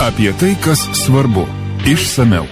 Apie tai, kas svarbu. Išsamiau.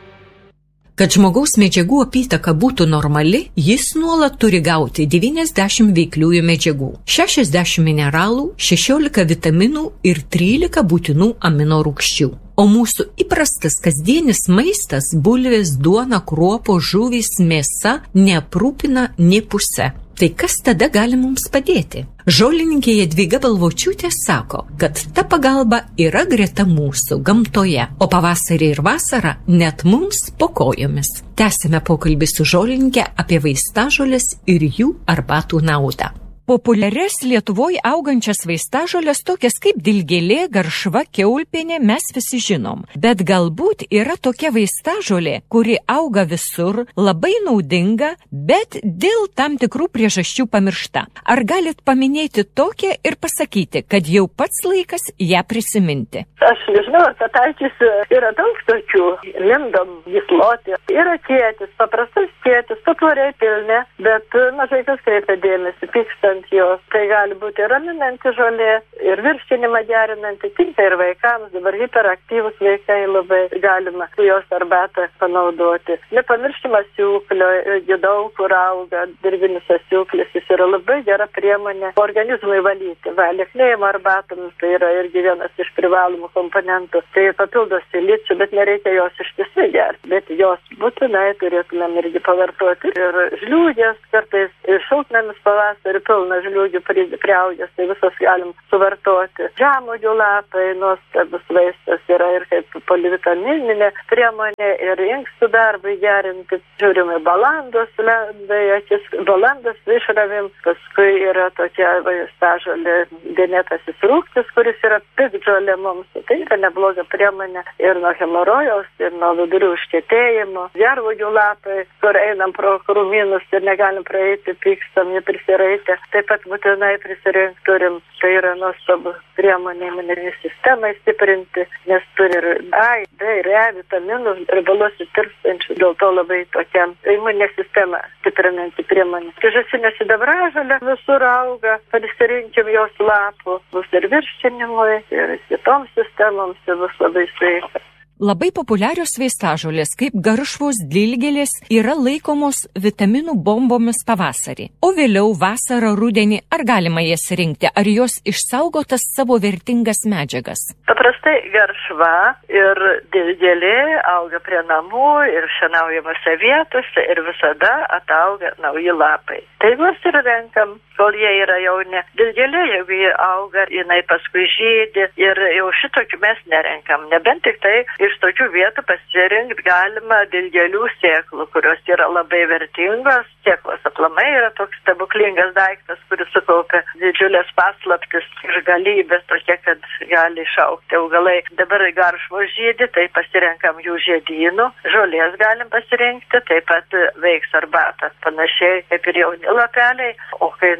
Kad žmogaus medžiagų apytaka būtų normali, jis nuolat turi gauti 90 veikliųjų medžiagų, 60 mineralų, 16 vitaminų ir 13 būtinų amino rūgščių. O mūsų įprastas kasdienis maistas – bulvės, duona, kruopos, žuvys, mėsa – neaprūpina nė pusę. Tai kas tada gali mums padėti? Žolininkė Jadvyga Balvočiūtė sako, kad ta pagalba yra greta mūsų gamtoje, o pavasarį ir vasarą net mums po kojomis. Tęsime pokalbį su žolininkė apie vaistažoles ir jų arbatų naudą. Populiarias Lietuvoje augančias vaistažoles, tokias kaip dilgėlė, garšva, kiaulpienė, mes visi žinom. Bet galbūt yra tokia vaistažolė, kuri auga visur, labai naudinga, bet dėl tam tikrų priežasčių pamiršta. Ar galit paminėti tokią ir pasakyti, kad jau pats laikas ją prisiminti? Aš nežinau, ar pataikysiu, yra daug tokių. Lindom, gysloti. Yra kietis, paprastas kietis, patvoriai pilni, bet mažai kas kreipia dėmesį, pykstant jos. Tai gali būti raminanti žolė ir virškinimą gerinanti, tinka ir vaikams. Dabar hiperaktyvus vaikai labai galima jos arbatą panaudoti. Nepamirškime asiūklio, daug kur auga dirbinis asiūklis, jis yra labai gera priemonė organizmui valyti. Lieknėjimo arbatoms tai yra irgi vienas iš privalomų komponentų. Tai papildo silicio, bet nereikia jos ištisai gerti, bet jos būtinai turėtumėm irgi pavartoti. Ir žliūgės kartais ir šiltnamis pavasarį pilna žliūgių priaugęs, tai visas galim suvartoti. Žemuogių lapai nuostabus vaistas yra ir kaip polivitamininė priemonė ir inkstų darbui gerinti. Žiūrime balandos lendai, akis balandas išravim, paskui yra tokia vaistažolė genetasis rūgtis, kuris yra piktžolė mums. Tai yra nebloga priemonė ir nuo hemorojaus, ir nuo vidurių užkietėjimo. Gervuogių lapai, kur einam pro krūmynus ir negalim praeiti, pykstam, neprisiraitę. Taip pat būtinai prisirinkti turim, tai yra nuostabu priemonė imuninei sistemai stiprinti, nes turi ir A, D ir E vitaminų, riebaluose tirpstančių, dėl to labai tokia imuninė sistema stiprinanti priemonė. Žąsinė sidabražolė visur auga, prisirinkim jos lapų, bus ir virškinimui, ir kitoms sistemoms, ir bus labai sveika. Labai populiarios vaistažolės, kaip garšvos, dilgėlės, yra laikomos vitaminų bombomis pavasarį. O vėliau vasarą, rudenį, ar galima jas rinkti, ar jos išsaugotas savo vertingas medžiagas? Paprastai garšva ir dilgėlė auga prie namų ir šienaujamose vietose ir visada atauga nauji lapai. Tai mes ir renkam, kol jie yra jauni. Dilgėlė, jeigu jie auga, jinai paskui žydi ir jau šitokių mes nerenkam. Nebent tik tai iš tokių vietų pasirinkti galima dilgėlių sėklų, kurios yra labai vertingos. Sėklos aplamai yra toks stebuklingas daiktas, kuris sukaupia didžiulės paslaptis ir galybės tokie, kad gali išaugti augalai. Dabar garšvo žydi, tai pasirenkam jų žiedynų. Žolės galim pasirinkti, taip pat veiks arbatą. Panašiai kaip ir jauni lapeliai. O kai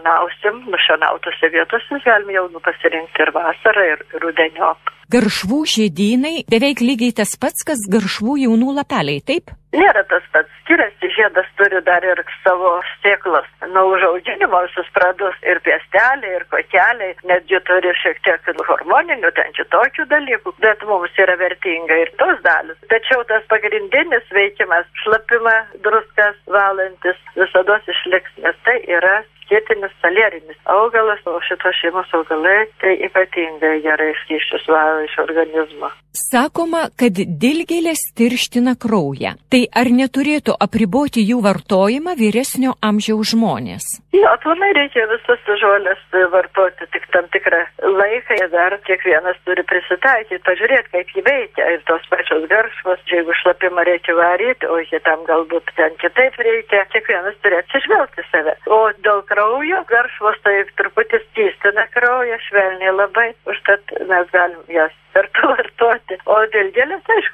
nušienautose vietose galim jaunų pasirinkti ir vasarą, ir rudeniop. Garšvų žiedynai beveik lygiai tas pats, kas garšvų jaunų lapeliai, taip? Nėra tas pats. Skiriasi, žiedas turi dar ir savo sėklas. Nuo užauginimo visus pradus ir piestelė, ir kokeliai, netgi turi šiek tiek hormoninių, ten kitokių dalykų, bet mums yra vertinga ir tos dalis. Tačiau tas pagrindinis veikimas, šlapimą, druskas valantis, visados išliks, nes tai yra skėtinis salerinis augalas, o šitos šeimos augalai tai ypatingai gerai skysčius valo iš organizmo. Sakoma, kad dilgėlės tirština kraują. Tai ar neturėtų apriboti jų vartojimą vyresnio amžiaus žmonės? Jo, aplamai reikia visas žolės vartoti tik tam tikrą laiką. Dar kiekvienas turi prisitaikyti, pažiūrėti, kaip jį veikia. Ir tos pačios garšvos, jeigu šlapimą reikia varyti, o kitam galbūt ten kitaip reikia, kiekvienas turi atsižvelgti save. O dėl kraujo, garšvos tai truputį skystina kraują, švelniai labai, užtat mes galim jas kartu vartoti. O dilgėlės, aišku, kad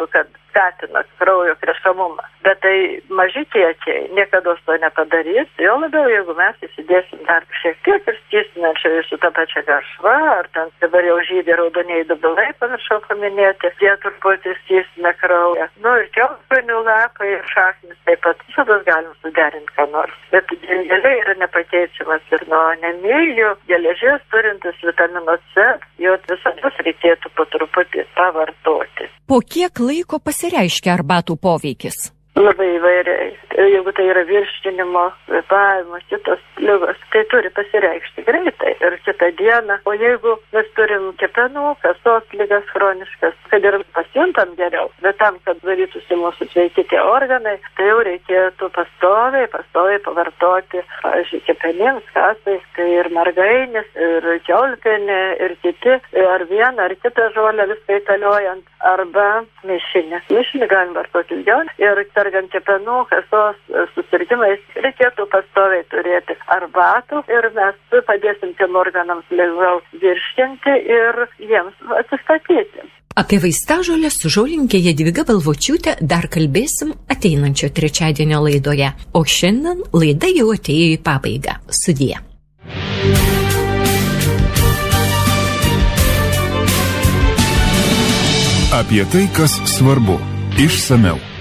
skatina kraujo krešamumą. Bet tai maži kiekiai niekada to nepadarys, jo labiau, jeigu mes įsidėsim dar šiek tiek ir skystinančiai su tą pačią garšvą, ar ten dabar jau žydė raudonieji dobilai, pamiršau paminėti, jie truputį skystina kraują. Nu ir kiaulpienių lapai ir šaknis taip pat, visados galim suderinti ką nors. Bet geležiai yra nepakeičiamas ir nuo anemijų, geležies turintis vitamino C, jo visada reikėtų po truputį pavartoti. Po kiek laiko pasireiškia arbatų poveikis? Labai įvairiai. Jeigu tai yra virškinimo, kvėpavimo, kitos ligos, tai turi pasireikšti greitai ir kitą dieną. O jeigu mes turim kepenų, kasos ligas chroniškas, kad ir pasijuntam geriau, bet tam, kad darytųsi mūsų sveiki tie organai, tai jau reikėtų pastoviai pavartoti, pavyzdžiui, kepenims, kasai, tai ir margainis, ir kiaulpienė, ir kiti, ar vieną, ar kitą žolę viską įtaliojant, arba mišinį. Mišinį galim vartoti ilgiau ir sergant kepenų, kasos susirgimais reikėtų pastoviai turėti arbatų ir mes padėsim tiem organams lengviau virškinti ir jiems atsistatyti. Apie vaistažolę su žolininkė Jadvyga Balvočiūtė dar kalbėsim ateinančio trečiadienio laidoje, o šiandien laida jau atėjo į pabaigą. Sudie. Apie tai, kas svarbu. Išsamiau.